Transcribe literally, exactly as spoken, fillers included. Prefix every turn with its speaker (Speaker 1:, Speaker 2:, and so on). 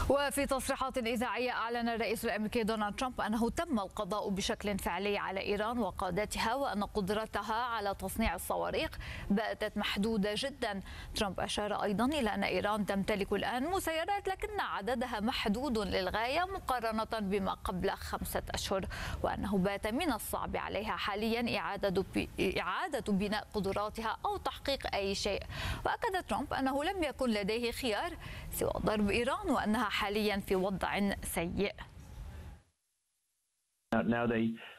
Speaker 1: وفي تصريحات إذاعية أعلن الرئيس الأمريكي دونالد ترامب أنه تم القضاء بشكل فعلي على إيران وقادتها، وأن قدرتها على تصنيع الصواريخ باتت محدودة جدا. ترامب أشار أيضا إلى أن إيران تمتلك الآن مسيرات لكن عددها محدود للغاية مقارنة بما قبل خمسة أشهر، وأنه بات من الصعب عليها حاليا إعادة إعادة بناء قدراتها أو تحقيق أي شيء. وأكد ترامب أنه لم يكن لديه خيار سوى ضرب إيران وأنها حاليا في وضع سيء.
Speaker 2: Now they